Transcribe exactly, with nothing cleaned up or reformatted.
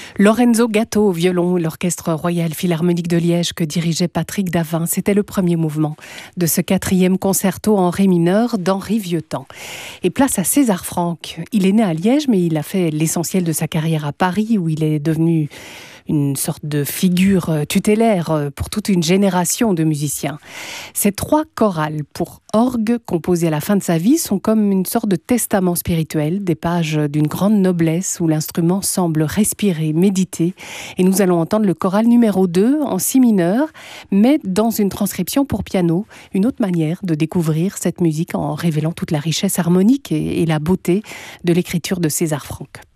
Lorenzo Gatto au violon, l'Orchestre Royal Philharmonique de Liège que dirigeait Patrick Davin. C'était le premier mouvement de ce quatrième concerto en ré mineur d'Henri Vieuxtemps. Et place à César Franck. Il est né à Liège, mais il a fait l'essentiel de sa carrière à Paris, où il est devenu une sorte de figure tutélaire pour toute une génération de musiciens. Ces trois chorales pour orgue composées à la fin de sa vie sont comme une sorte de testament spirituel, des pages d'une grande noblesse où l'instrument semble respirer, méditer. Et nous allons entendre le choral numéro deux en si mineur, mais dans une transcription pour piano, une autre manière de découvrir cette musique en révélant toute la richesse harmonique et, et la beauté de l'écriture de César Franck.